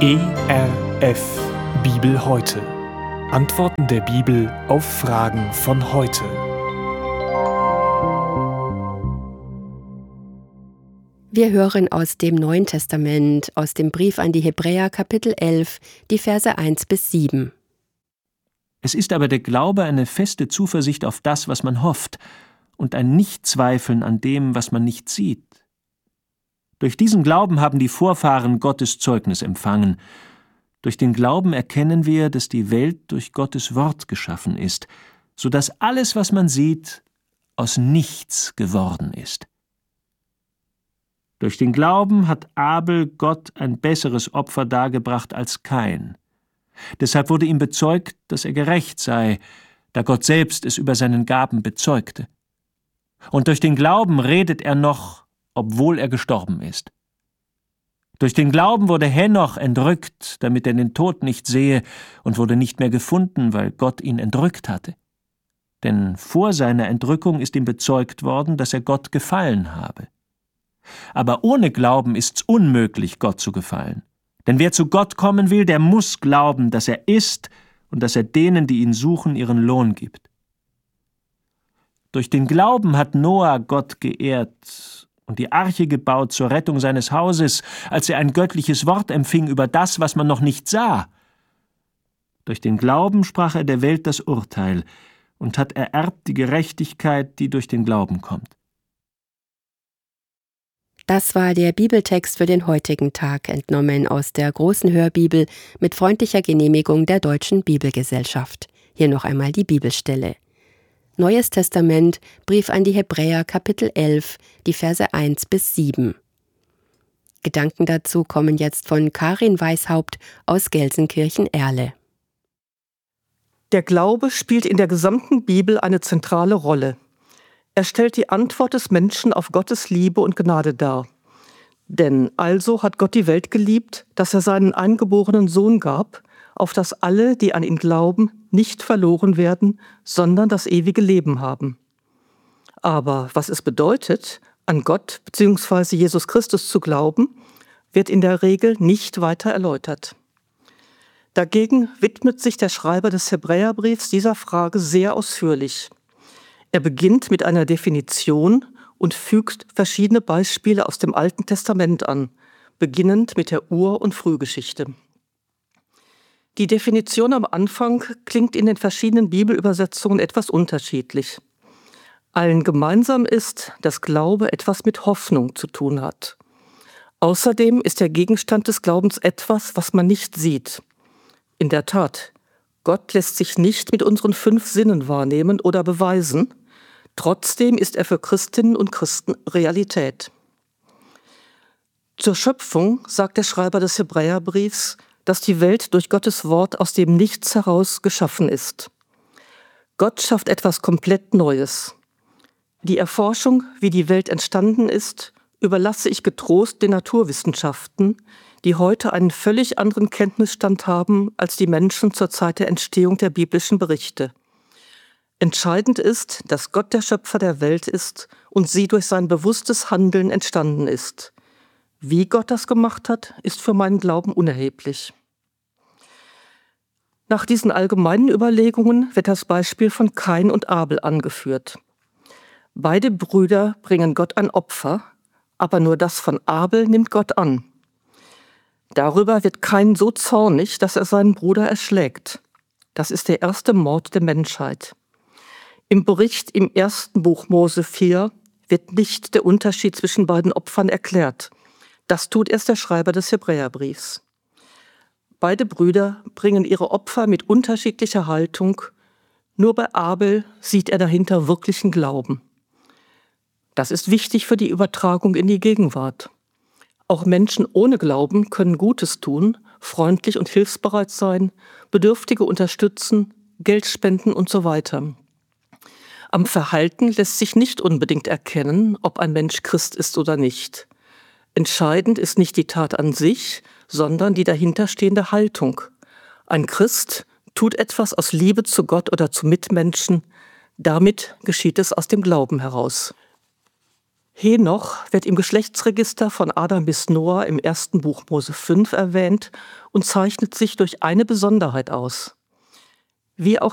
ERF Bibel heute. Antworten der Bibel auf Fragen von heute. Wir hören aus dem Neuen Testament, aus dem Brief an die Hebräer, Kapitel 11, die Verse 1 bis 7. Es ist aber der Glaube eine feste Zuversicht auf das, was man hofft, und ein Nichtzweifeln an dem, was man nicht sieht. Durch diesen Glauben haben die Vorfahren Gottes Zeugnis empfangen. Durch den Glauben erkennen wir, dass die Welt durch Gottes Wort geschaffen ist, so dass alles, was man sieht, aus nichts geworden ist. Durch den Glauben hat Abel Gott ein besseres Opfer dargebracht als Kain. Deshalb wurde ihm bezeugt, dass er gerecht sei, da Gott selbst es über seinen Gaben bezeugte. Und durch den Glauben redet er noch, obwohl er gestorben ist. Durch den Glauben wurde Henoch entrückt, damit er den Tod nicht sehe, und wurde nicht mehr gefunden, weil Gott ihn entrückt hatte. Denn vor seiner Entrückung ist ihm bezeugt worden, dass er Gott gefallen habe. Aber ohne Glauben ist's unmöglich, Gott zu gefallen. Denn wer zu Gott kommen will, der muss glauben, dass er ist und dass er denen, die ihn suchen, ihren Lohn gibt. Durch den Glauben hat Noah Gott geehrt und die Arche gebaut zur Rettung seines Hauses, als er ein göttliches Wort empfing über das, was man noch nicht sah. Durch den Glauben sprach er der Welt das Urteil und hat ererbt die Gerechtigkeit, die durch den Glauben kommt. Das war der Bibeltext für den heutigen Tag, entnommen aus der großen Hörbibel mit freundlicher Genehmigung der Deutschen Bibelgesellschaft. Hier noch einmal die Bibelstelle. Neues Testament, Brief an die Hebräer, Kapitel 11, die Verse 1 bis 7. Gedanken dazu kommen jetzt von Karin Weishaupt aus Gelsenkirchen-Erle. Der Glaube spielt in der gesamten Bibel eine zentrale Rolle. Er stellt die Antwort des Menschen auf Gottes Liebe und Gnade dar. Denn also hat Gott die Welt geliebt, dass er seinen eingeborenen Sohn gab, auf dass alle, die an ihn glauben, nicht verloren werden, sondern das ewige Leben haben. Aber was es bedeutet, an Gott bzw. Jesus Christus zu glauben, wird in der Regel nicht weiter erläutert. Dagegen widmet sich der Schreiber des Hebräerbriefs dieser Frage sehr ausführlich. Er beginnt mit einer Definition und fügt verschiedene Beispiele aus dem Alten Testament an, beginnend mit der Ur- und Frühgeschichte. Die Definition am Anfang klingt in den verschiedenen Bibelübersetzungen etwas unterschiedlich. Allen gemeinsam ist, dass Glaube etwas mit Hoffnung zu tun hat. Außerdem ist der Gegenstand des Glaubens etwas, was man nicht sieht. In der Tat, Gott lässt sich nicht mit unseren 5 Sinnen wahrnehmen oder beweisen. Trotzdem ist er für Christinnen und Christen Realität. Zur Schöpfung sagt der Schreiber des Hebräerbriefs, dass die Welt durch Gottes Wort aus dem Nichts heraus geschaffen ist. Gott schafft etwas komplett Neues. Die Erforschung, wie die Welt entstanden ist, überlasse ich getrost den Naturwissenschaften, die heute einen völlig anderen Kenntnisstand haben als die Menschen zur Zeit der Entstehung der biblischen Berichte. Entscheidend ist, dass Gott der Schöpfer der Welt ist und sie durch sein bewusstes Handeln entstanden ist. Wie Gott das gemacht hat, ist für meinen Glauben unerheblich. Nach diesen allgemeinen Überlegungen wird das Beispiel von Kain und Abel angeführt. Beide Brüder bringen Gott ein Opfer, aber nur das von Abel nimmt Gott an. Darüber wird Kain so zornig, dass er seinen Bruder erschlägt. Das ist der erste Mord der Menschheit. Im Bericht im 1. Buch Mose 4 wird nicht der Unterschied zwischen beiden Opfern erklärt. Das tut erst der Schreiber des Hebräerbriefs. Beide Brüder bringen ihre Opfer mit unterschiedlicher Haltung. Nur bei Abel sieht er dahinter wirklichen Glauben. Das ist wichtig für die Übertragung in die Gegenwart. Auch Menschen ohne Glauben können Gutes tun, freundlich und hilfsbereit sein, Bedürftige unterstützen, Geld spenden und so weiter. Am Verhalten lässt sich nicht unbedingt erkennen, ob ein Mensch Christ ist oder nicht. Entscheidend ist nicht die Tat an sich, sondern die dahinterstehende Haltung. Ein Christ tut etwas aus Liebe zu Gott oder zu Mitmenschen. Damit geschieht es aus dem Glauben heraus. Henoch wird im Geschlechtsregister von Adam bis Noah im 1. Buch Mose 5 erwähnt und zeichnet sich durch eine Besonderheit aus. Wie auch